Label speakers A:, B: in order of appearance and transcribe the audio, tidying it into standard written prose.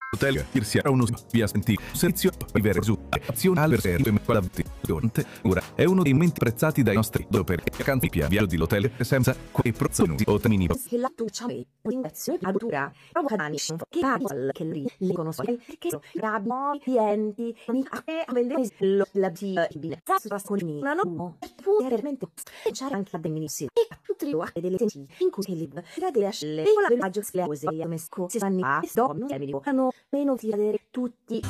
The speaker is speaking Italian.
A: Hotel Irsia uno via senti servizio vivere su azione al reserve durante ora è uno dei menti apprezzati dai nostri perché accanto via dell'hotel senza quei prozzonuti o termini
B: che la tuccia e ringrazio la dura provoca danni che pago che le conosco che so rabbi clienti mi a vendere la bine trascurmi una no può veramente c'era anche la diminuzione e a tutti i luoghi delle tensioni in cui si libera delle ascelle e la villaggio scleose e mesco si sanno a sto non mi hanno meno di vedere tutti